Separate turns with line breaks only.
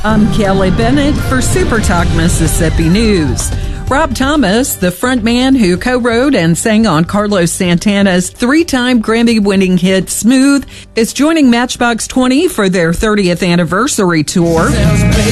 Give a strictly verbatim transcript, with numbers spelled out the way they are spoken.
I'm Kelly Bennett for Super Talk Mississippi News. Rob Thomas, the frontman who co-wrote and sang on Carlos Santana's three-time Grammy-winning hit Smooth, is joining Matchbox twenty for their thirtieth anniversary tour.